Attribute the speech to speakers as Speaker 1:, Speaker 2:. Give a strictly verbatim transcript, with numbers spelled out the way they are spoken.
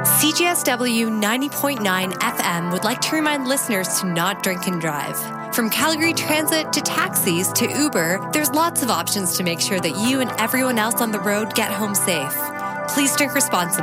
Speaker 1: C J S W ninety point nine F M would like to remind listeners to not drink and drive. From Calgary Transit to taxis to Uber, there's lots of options to make sure that you and everyone else on the road get home safe. Please drink responsibly.